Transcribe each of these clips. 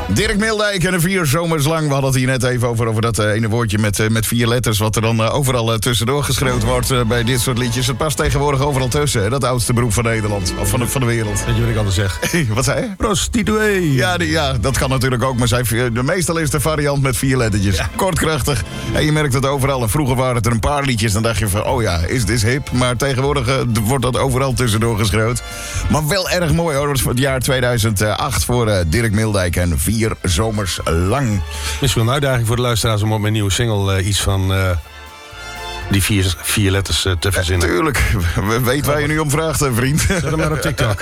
Dirk Mildijk en de 4 zomers lang. We hadden het hier net even over dat ene woordje met 4 letters... wat er dan overal tussendoor geschreeuwd wordt bij dit soort liedjes. Het past tegenwoordig overal tussen, hè? Dat oudste beroep van Nederland. Of van de wereld. Weet je wat ik anders zeg? Wat zei je? Prostituee. Ja, dat kan natuurlijk ook. Maar meestal is de variant met 4 lettertjes. Ja. Kort, krachtig. En je merkt het overal. En vroeger waren het er een paar liedjes. Dan dacht je van, oh ja, is dit hip? Maar tegenwoordig wordt dat overal tussendoor geschreeuwd. Maar wel erg mooi hoor. Dat is het jaar 2008 voor Dirk Mildijk en 4 zomers lang. Misschien wel een uitdaging voor de luisteraars om op mijn nieuwe single iets van die 4 letters te verzinnen. Tuurlijk. Weet waar je nu om vraagt, vriend. Zet hem maar op TikTok.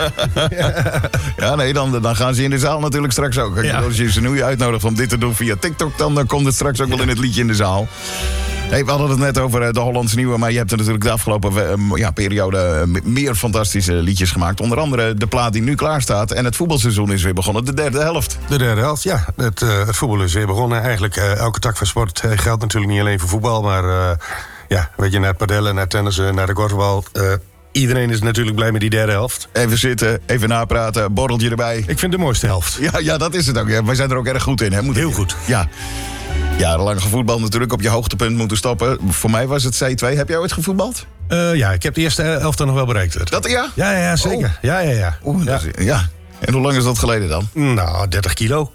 Ja, nee, dan gaan ze in de zaal natuurlijk straks ook. Ja. Als je ze nu uitnodigt om dit te doen via TikTok... dan komt het straks ook wel in het liedje in de zaal. Hey, we hadden het net over de Hollandse Nieuwe... maar je hebt er natuurlijk de afgelopen periode meer fantastische liedjes gemaakt. Onder andere de plaat die nu klaar staat. En het voetbalseizoen is weer begonnen, de derde helft. De derde helft, ja. Het voetbal is weer begonnen. Eigenlijk elke tak van sport geldt natuurlijk niet alleen voor voetbal... maar weet je, naar het padellen, naar tennissen, naar de korfbal... Iedereen is natuurlijk blij met die derde helft. Even zitten, even napraten, borreltje erbij. Ik vind het de mooiste helft. Ja, dat is het ook. Ja. Wij zijn er ook erg goed in. Hè? Heel goed. Ja. Jarenlang gevoetbald natuurlijk, op je hoogtepunt moeten stoppen. Voor mij was het C2. Heb jij ooit gevoetbald? Ik heb de eerste helft nog wel bereikt. Dat ja? Ja, zeker. Oh. Ja. Ja. En hoe lang is dat geleden dan? Nou, 30 kilo.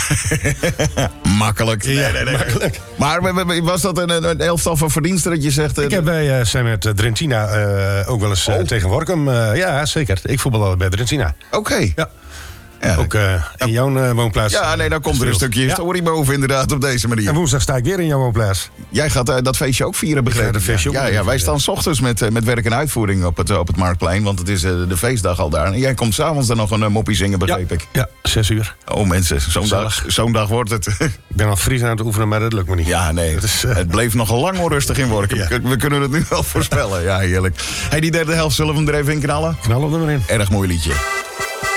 Makkelijk. Nee. Makkelijk. Maar was dat een elftal van verdiensten dat je zegt... Ik heb bij met Drentina ook wel eens tegen Workum. Ja, zeker. Ik voetbal altijd bij Drentina. Oké. Ja. Ja, ook in jouw woonplaats. Ja, nee, dan komt er een stukje story boven inderdaad op deze manier. En woensdag sta ik weer in jouw woonplaats. Jij gaat dat feestje ook vieren, begrepen? Ja, wij staan 's ochtends met werk en uitvoering op het Marktplein. Want het is de feestdag al daar. En jij komt 's avonds dan nog een moppie zingen, begreep ik. Ja, 6 uur. Oh mensen, zo'n dag wordt het. Ik ben al Fries aan het oefenen, maar dat lukt me niet. Ja, nee, het bleef nog lang onrustig in Workum. Ja. We kunnen het nu wel voorspellen. Ja, heerlijk. Hey, die derde helft, zullen we hem er even in knallen? Knallen we erin. Erg mooi liedje.